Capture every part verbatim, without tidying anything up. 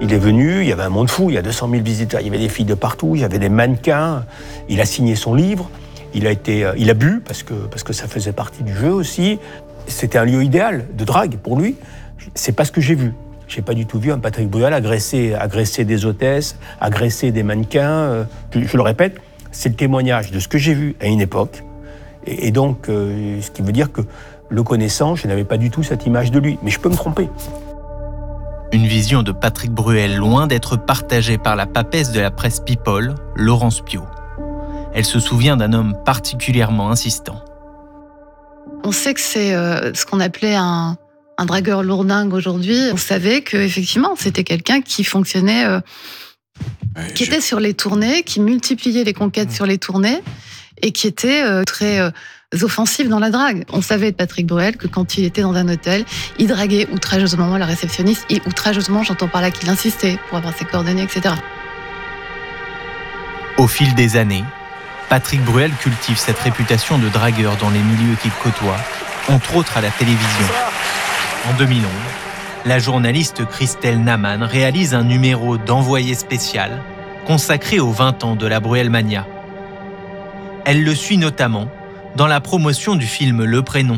Il est venu, il y avait un monde fou, il y a deux cent mille visiteurs, il y avait des filles de partout, il y avait des mannequins, il a signé son livre, il a, été, il a bu parce que, parce que ça faisait partie du jeu aussi. C'était un lieu idéal de drague pour lui. C'est pas ce que j'ai vu. J'ai pas du tout vu un Patrick Bruel agresser, agresser des hôtesses, agresser des mannequins. Je, je le répète, c'est le témoignage de ce que j'ai vu à une époque. Et, et donc, euh, ce qui veut dire que le connaissant, je n'avais pas du tout cette image de lui. Mais je peux me tromper. Une vision de Patrick Bruel loin d'être partagée par la papesse de la presse People, Laurence Piot. Elle se souvient d'un homme particulièrement insistant. On sait que c'est euh, ce qu'on appelait un, un dragueur lourdingue aujourd'hui. On savait qu'effectivement, c'était quelqu'un qui fonctionnait, euh, ouais, qui je... était sur les tournées, qui multipliait les conquêtes mmh. sur les tournées et qui était euh, très euh, offensif dans la drague. On savait de Patrick Bruel que quand il était dans un hôtel, il draguait outrageusement la réceptionniste. Et outrageusement, j'entends par là qu'il insistait pour avoir ses coordonnées, et cetera. Au fil des années, Patrick Bruel cultive cette réputation de dragueur dans les milieux qu'il côtoie, entre autres à la télévision. En deux mille onze, la journaliste Christelle Naman réalise un numéro d'envoyé spécial consacré aux vingt ans de la Bruelmania. Elle le suit notamment dans la promotion du film Le Prénom.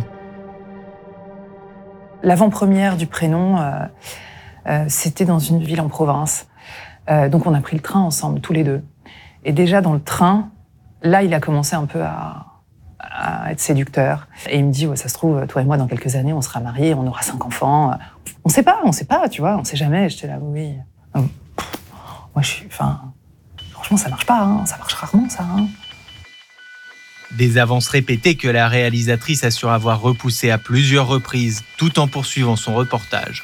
L'avant-première du Prénom, euh, euh, c'était dans une ville en province. Euh, donc on a pris le train ensemble, tous les deux. Et déjà dans le train, là, il a commencé un peu à, à être séducteur. Et il me dit, ouais, ça se trouve, toi et moi, dans quelques années, on sera mariés, on aura cinq enfants. On sait pas, on sait pas, tu vois, on sait jamais. J'étais là, oui. Donc, moi, je suis, enfin, franchement, ça marche pas, hein, ça marche rarement, ça. Hein. Des avances répétées que la réalisatrice assure avoir repoussées à plusieurs reprises, tout en poursuivant son reportage.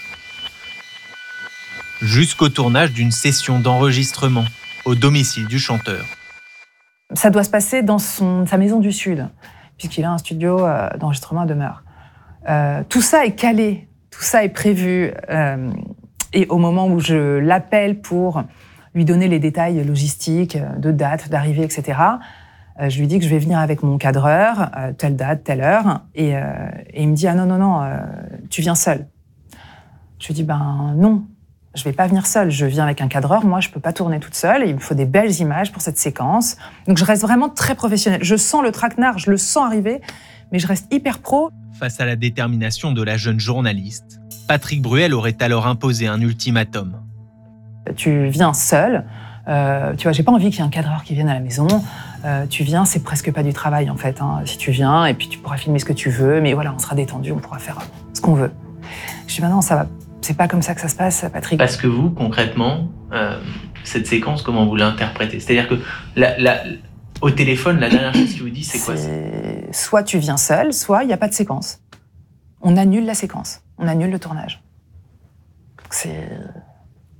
Jusqu'au tournage d'une session d'enregistrement au domicile du chanteur. Ça doit se passer dans son, sa maison du Sud, puisqu'il a un studio euh, d'enregistrement à demeure. Euh, tout ça est calé, tout ça est prévu. Euh, et au moment où je l'appelle pour lui donner les détails logistiques, de date, d'arrivée, et cetera, euh, je lui dis que je vais venir avec mon cadreur, euh, telle date, telle heure. Et, euh, et il me dit « Ah non, non, non, euh, tu viens seul. » Je lui dis « Ben non. Je vais pas venir seule, je viens avec un cadreur, moi je peux pas tourner toute seule, il me faut des belles images pour cette séquence. Donc je reste vraiment très professionnelle. Je sens le traquenard, je le sens arriver, mais je reste hyper pro. Face à la détermination de la jeune journaliste, Patrick Bruel aurait alors imposé un ultimatum. Tu viens seule, euh, tu vois, j'ai pas envie qu'il y ait un cadreur qui vienne à la maison. Euh, tu viens, c'est presque pas du travail en fait. Hein. Si tu viens, et puis tu pourras filmer ce que tu veux, mais voilà, on sera détendu, on pourra faire ce qu'on veut. Je dis, bah non, ça va. C'est pas comme ça que ça se passe, Patrick. Parce que vous, concrètement, euh, cette séquence, comment vous l'interprétez ? C'est-à-dire que la, la, au téléphone, la dernière chose qu'il vous dit, c'est, c'est quoi c'est... Soit tu viens seul, soit il n'y a pas de séquence. On annule la séquence, on annule le tournage. C'est... Pourquoi ?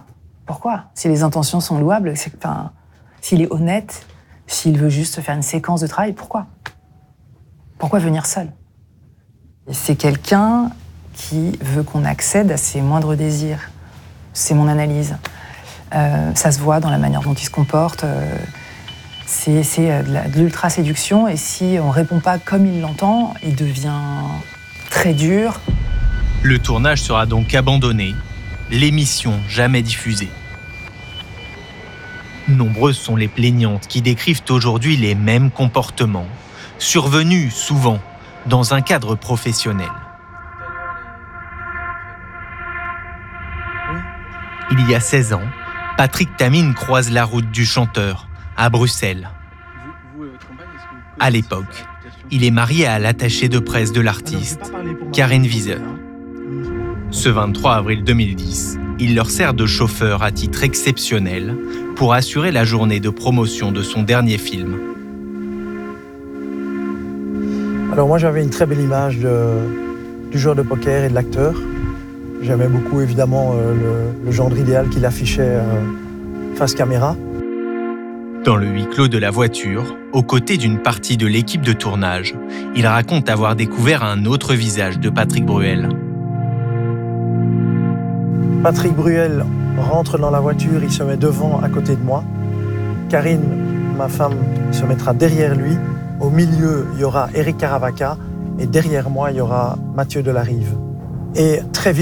Pourquoi ? Si les intentions sont louables, c'est... Enfin, s'il est honnête, s'il veut juste faire une séquence de travail, pourquoi ? Pourquoi venir seul ? C'est quelqu'un qui veut qu'on accède à ses moindres désirs. C'est mon analyse. Euh, ça se voit dans la manière dont il se comporte. Euh, c'est c'est de, la, de l'ultra-séduction. Et si on ne répond pas comme il l'entend, il devient très dur. Le tournage sera donc abandonné. L'émission jamais diffusée. Nombreuses sont les plaignantes qui décrivent aujourd'hui les mêmes comportements, survenus souvent dans un cadre professionnel. Il y a seize ans, Patrick Tamine croise la route du chanteur, à Bruxelles. À l'époque, il est marié à l'attachée de presse de l'artiste, Karen Wieser. Ce vingt-trois avril deux mille dix, il leur sert de chauffeur à titre exceptionnel pour assurer la journée de promotion de son dernier film. Alors moi, j'avais une très belle image de, du joueur de poker et de l'acteur. J'aimais beaucoup, évidemment, euh, le, le genre idéal qu'il affichait euh, face caméra. Dans le huis clos de la voiture, aux côtés d'une partie de l'équipe de tournage, il raconte avoir découvert un autre visage de Patrick Bruel. Patrick Bruel rentre dans la voiture, il se met devant, à côté de moi. Karine, ma femme, se mettra derrière lui. Au milieu, il y aura Eric Caravaca et derrière moi, il y aura Mathieu Delarive. Et très vite,